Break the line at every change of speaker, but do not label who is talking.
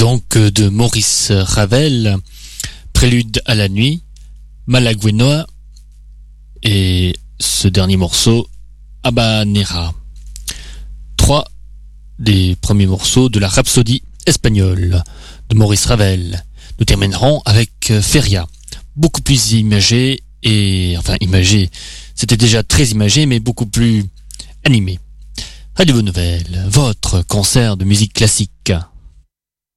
donc de Maurice Ravel, Prélude à la nuit, Malagueña et ce dernier morceau, Habanera. 3 des premiers morceaux de la Rhapsodie espagnole de Maurice Ravel. Nous terminerons avec Feria, beaucoup plus imagé imagé, c'était déjà très imagé mais beaucoup plus animé. Radio Bonne Nouvelle, votre concert de musique classique.